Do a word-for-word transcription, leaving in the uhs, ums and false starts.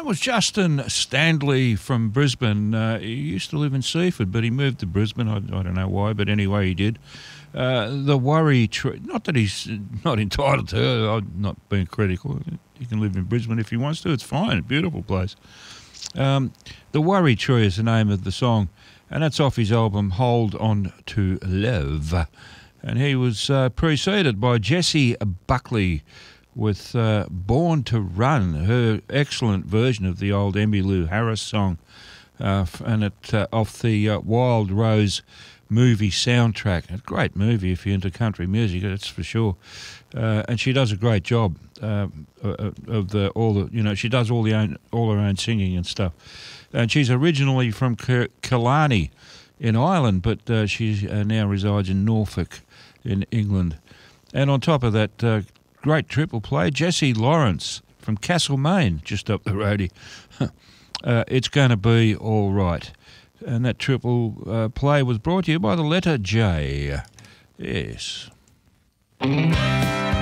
that was Justin Stanley from Brisbane. Uh, he used to live in Seaford, but he moved to Brisbane. I, I don't know why, but anyway, he did. Uh, the Worry Tree, not that he's not entitled to, I'm not being critical. He can live in Brisbane if he wants to. It's fine, beautiful place. Um, the Worry Tree is the name of the song, and that's off his album Hold On To Love. And he was uh, preceded by Jessie Buckley with uh, Born to Run, her excellent version of the old Emmylou Harris song, uh, and it uh, off the uh, Wild Rose movie soundtrack. A great movie if you're into country music, that's for sure. Uh, and she does a great job uh, of the all the you know she does all the own all her own singing and stuff. And she's originally from K- Killarney in Ireland, but uh, she uh, now resides in Norfolk in England. And on top of that, uh, great triple play, Jesse Lawrence from Castlemaine, just up the road here. uh, It's Gonna Be All Right. And that triple uh, play was brought to you by the letter J. Yes.